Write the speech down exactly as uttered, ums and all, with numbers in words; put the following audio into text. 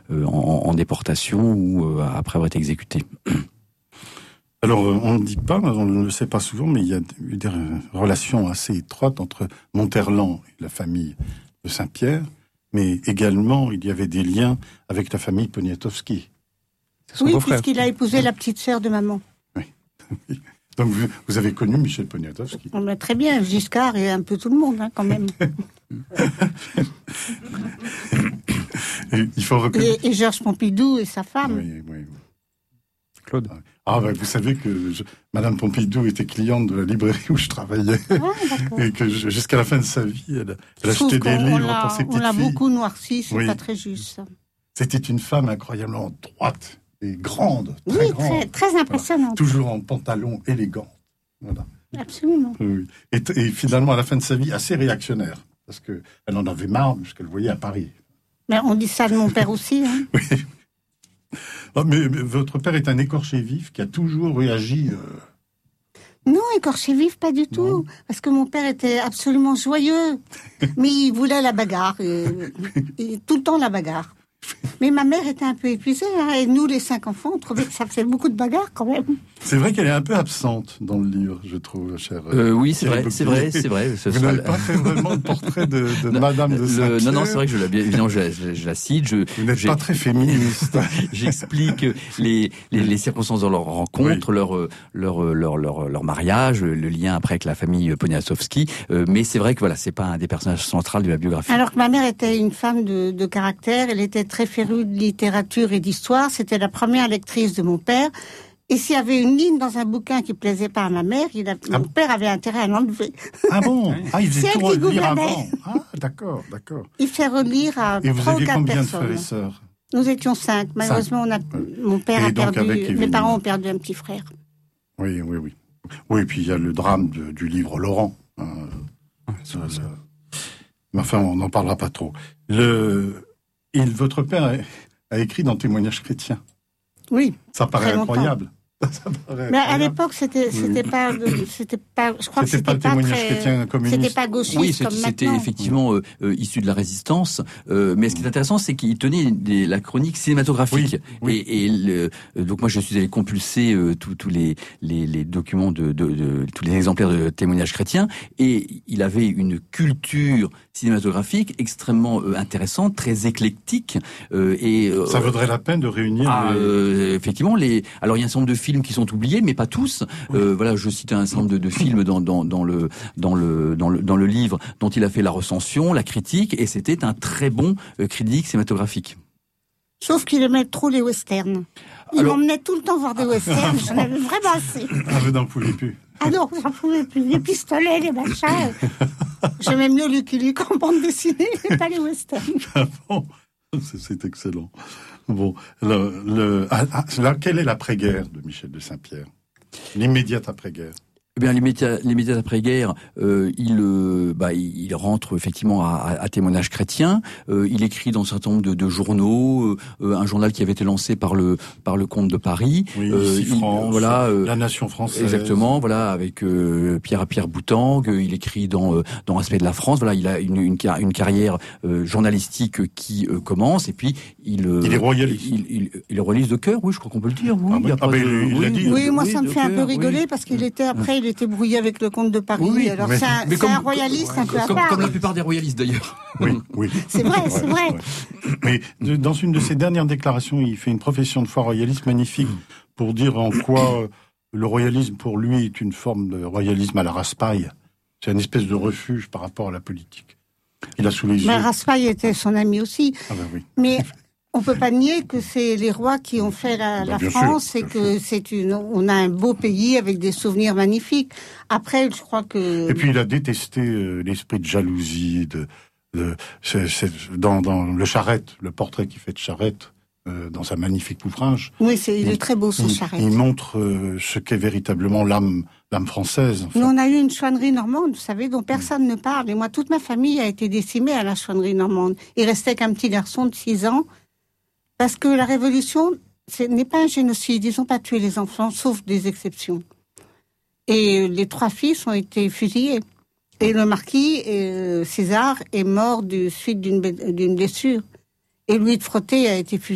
euh, en, en déportation ou euh, après avoir été exécutés. Alors, on ne dit pas, on ne le sait pas souvent, mais il y a eu des relations assez étroites entre Monterland et la famille de Saint-Pierre, mais également, il y avait des liens avec la famille Poniatowski. Oui, puisqu'il a épousé la petite sœur de maman. Oui. Donc, vous, vous avez connu Michel Poniatowski. On l'a très bien, Giscard et un peu tout le monde, hein, quand même. et, il faut reconnaître... Et, et Georges Pompidou et sa femme. Oui, oui. Claude. Ah, ben, vous savez que je, Madame Pompidou était cliente de la librairie où je travaillais. Ah, et que je, jusqu'à la fin de sa vie, elle, elle achetait des livres pour ses petites filles. On l'a beaucoup noirci, c'est oui. pas très juste, ça. C'était une femme incroyablement droite et grande, très oui, grande. Très, très impressionnante. Voilà. Toujours en pantalon élégant. Voilà. Absolument. Oui. Et, et finalement, à la fin de sa vie, assez réactionnaire. Parce qu'elle en avait marre de ce qu'elle voyait à Paris. Mais on dit ça de mon père aussi. Hein. Oui. Oh, mais, mais votre père est un écorché vif qui a toujours réagi... Euh... Non, écorché vif, pas du tout. Non. Parce que mon père était absolument joyeux. Mais il voulait la bagarre. Et, et tout le temps la bagarre. Mais ma mère était un peu épuisée. Hein, et nous, les cinq enfants, on trouvait que ça faisait beaucoup de bagarres quand même. C'est vrai qu'elle est un peu absente dans le livre, je trouve, chère. Euh, oui, c'est vrai, c'est vrai, c'est vrai. Ce Vous n'avez la... pas fait vraiment le portrait de, de non, Madame de Saint-Pierre. Non, non, c'est vrai que je la, évidemment, je, je, je la cite. Je, Vous n'êtes pas très féministe. J'explique les, les, les circonstances de leur rencontre, oui. leur, leur, leur, leur, leur mariage, le lien après avec la famille Poniatowski. Euh, mais c'est vrai que voilà, c'est pas un des personnages centraux de la biographie. Alors que ma mère était une femme de, de caractère. Elle était très férue de littérature et d'histoire. C'était la première lectrice de mon père. Et s'il y avait une ligne dans un bouquin qui plaisait pas à ma mère, il a, ah. mon père avait intérêt à l'enlever. Ah bon? Ah, il faisait tout relire avant. Ah, d'accord, d'accord. Il fait relire à et trois ou quatre personnes. Et vous aviez combien de frères et sœurs? Nous étions cinq. Malheureusement, on a, mon père et a perdu, mes parents ont perdu un petit frère. Oui, oui, oui. Oui, et puis il y a le drame de, du livre Laurent. Euh, ça, ça. Mais enfin, on n'en parlera pas trop. Le, il, votre père a, a écrit dans Témoignages chrétiens. Oui. Ça paraît incroyable. Ça paraît Mais à l'époque, c'était, c'était oui. pas, c'était pas, je crois c'était que c'était pas, pas très, chrétien communiste. C'était pas gauchiste oui, comme c'était maintenant. effectivement euh, euh, issu de la résistance. Euh, mais ce qui est intéressant, c'est qu'il tenait des, la chronique cinématographique. Oui, oui. Et, et le, donc moi, je suis allé compulser euh, tous tous les, les les documents de, de, de tous les exemplaires de Témoignages chrétiens. Et il avait une culture cinématographique extrêmement euh, intéressante, très éclectique. Euh, et euh, ça vaudrait la peine de réunir. Ah, les... euh, effectivement, les. Alors il y a un certain nombre de films qui sont oubliés, mais pas tous. Oui. Euh, voilà, je cite un certain nombre de, de films dans, dans, dans le dans le dans le dans le livre dont il a fait la recension, la critique, et c'était un très bon euh, critique cinématographique. Sauf qu'il aimait trop les westerns. Il Alors... m'emmenait tout le temps voir des westerns. J'en avais vraiment assez. Ah, vous n'en pouvez plus. Ah non, j'en pouvais plus. Les pistolets, les machins. J'aimais mieux Lucky Luke en bande dessinée, mais pas les westerns. Ah bon, c'est, c'est excellent. Bon, le, le, ah, ah, là, quelle est l'après-guerre de Michel de Saint-Pierre? L'immédiate après-guerre. Eh bien, l'immédiat, l'immédiat après-guerre, euh, il, euh, bah, il rentre effectivement à, à Témoignages chrétiens. Euh, il écrit dans un certain nombre de, de journaux, euh, un journal qui avait été lancé par le par le comte de Paris. Oui, euh, il, France, voilà, euh, la Nation française. Exactement, voilà, avec euh, Pierre Pierre Boutang. Il écrit dans euh, dans Aspect de la France. Voilà, il a une une, une carrière euh, journalistique qui euh, commence, et puis il il est royaliste. Il, il, il est royaliste de cœur, oui, je crois qu'on peut le dire. Oui, ah, il y a ah, pas mais de, il, il oui, dit, oui, moi oui, ça me fait un peu rigoler oui. parce qu'il était après. Il était brouillé avec le comte de Paris. Oui, alors mais, c'est un, mais c'est comme, un royaliste comme, un peu à comme, part. Comme la plupart des royalistes d'ailleurs. Oui, oui. C'est vrai, c'est ouais, vrai. Ouais. Mais de, dans une de ses dernières déclarations, il fait une profession de foi royaliste magnifique pour dire en quoi le royalisme pour lui est une forme de royalisme à la Raspail. C'est une espèce de refuge par rapport à la politique. Il a sous les yeux. Mais Raspail était son ami aussi. Ah ben oui. Mais on peut pas nier que c'est les rois qui ont fait la, ben, la bien France sûr, et que sûr. c'est une, on a un beau pays avec des souvenirs magnifiques. Après, je crois que. Et puis il a détesté euh, l'esprit de jalousie, de, de c'est, c'est, dans, dans le Charette, le portrait qu'il fait de Charette euh, dans sa magnifique ouvrage. Oui, c'est, il, il est très beau ce Charette. Il montre euh, ce qu'est véritablement l'âme, l'âme française. En fait. Nous, on a eu une chouannerie normande, vous savez, dont personne mmh. ne parle. Et moi, toute ma famille a été décimée à la chouannerie normande. Il restait qu'un petit garçon de six ans. Parce que la Révolution, ce n'est pas un génocide. Ils n'ont pas tué les enfants, sauf des exceptions. Et les trois fils ont été fusillés. Et le marquis, euh, César, est mort de suite d'une, d'une blessure. Et Louis de Frotté a été fusillé.